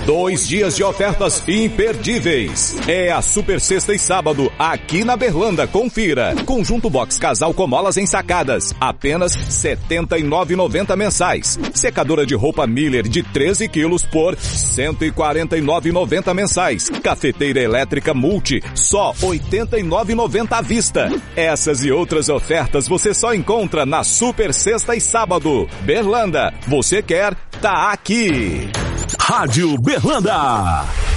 2 dias de ofertas imperdíveis. É a Super Sexta e Sábado, aqui na Berlanda. Confira. Conjunto box casal com molas ensacadas, apenas R$ 79,90 mensais. Secadora de roupa Miller de 13 quilos por R$ 149,90 mensais. Cafeteira elétrica Multi, só R$ 89,90 à vista. Essas e outras ofertas você só encontra na Super Sexta e Sábado. Berlanda, você quer, tá aqui. Rádio Berlanda.